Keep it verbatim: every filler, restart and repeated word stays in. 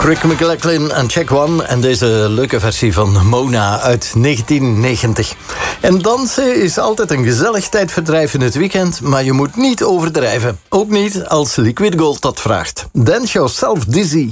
Rick McLachlan en Check One en deze leuke versie van Mona uit negentien negentig. En dansen is altijd een gezellig tijdverdrijf in het weekend, maar je moet niet overdrijven. Ook niet als Liquid Gold dat vraagt. Dance yourself dizzy.